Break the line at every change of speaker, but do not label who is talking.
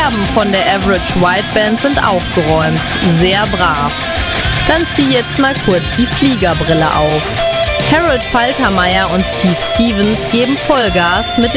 Scherben von der Average White Band sind aufgeräumt. Sehr brav. Dann zieh jetzt mal kurz die Fliegerbrille auf. Harold Faltermeyer und Steve Stevens geben Vollgas mit